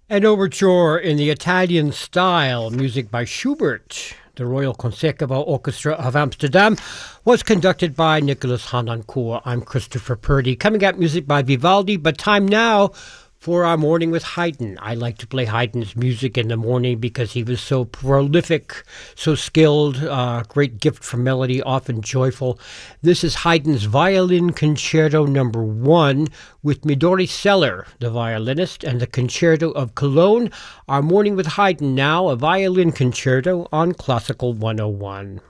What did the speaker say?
An overture in the Italian style, music by Schubert. The Royal Concertgebouw Orchestra of Amsterdam was conducted by Nicholas Harnoncourt. I'm Christopher Purdy. Coming up, music by Vivaldi, but time now for our morning with Haydn. I like to play Haydn's music in the morning because he was so prolific, so skilled, great gift for melody, often joyful. This is Haydn's Violin Concerto No. 1 with Midori Seller, the violinist, and the Concerto of Cologne. Our morning with Haydn now, a violin concerto on Classical 101.